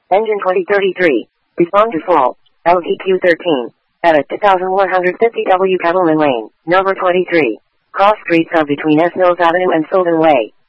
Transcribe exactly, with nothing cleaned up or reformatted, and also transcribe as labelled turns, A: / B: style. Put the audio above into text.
A: Engine twenty thirty-three. Respond to fault. L D Q thirteen. At a two thousand one hundred fifty W Cattleman Lane, number twenty-three. Cross streets are between S. Mills Avenue and Sylvan Way.